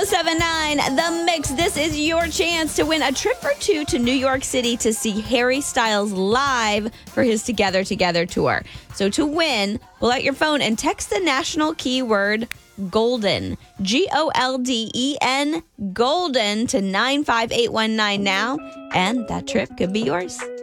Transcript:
1079 The Mix. This is your chance to win a trip or two to New York City to see Harry Styles live for his Together Together tour. So to win, pull out your phone and text the national keyword GOLDEN, GOLDEN, GOLDEN to 95819 now, and that trip could be yours.